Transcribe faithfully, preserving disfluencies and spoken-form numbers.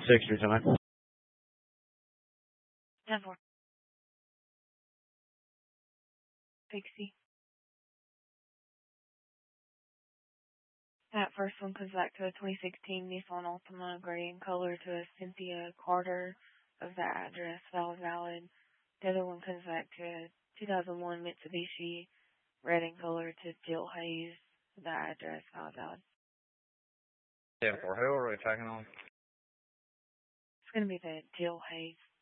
six, your time. ten four. sixty. That first one comes back to a twenty sixteen Nissan Altima gray in color to a Cynthia Carter of that address, valid, valid. The other one comes back to a two thousand one Mitsubishi red in color to Jill Hayes, that address, valid, valid. ten four, who are we checking on? It's going to be the Jill Hayes.